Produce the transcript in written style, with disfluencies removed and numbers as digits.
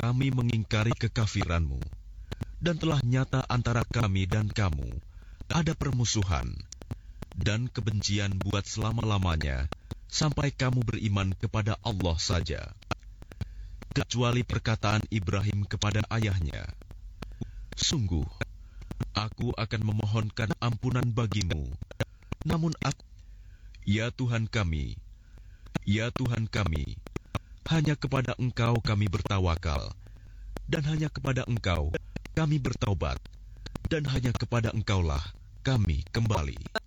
kami mengingkari kekafiranmu, dan telah nyata antara kami dan kamu ada permusuhan dan kebencian buat selama-lamanya, sampai kamu beriman kepada Allah saja, kecuali perkataan Ibrahim kepada ayahnya, "Sungguh, aku akan memohonkan ampunan bagimu, namun aku, ya Tuhan kami, hanya kepada Engkau kami bertawakal, dan hanya kepada Engkau kami bertaubat, dan hanya kepada Engkaulah kami kembali."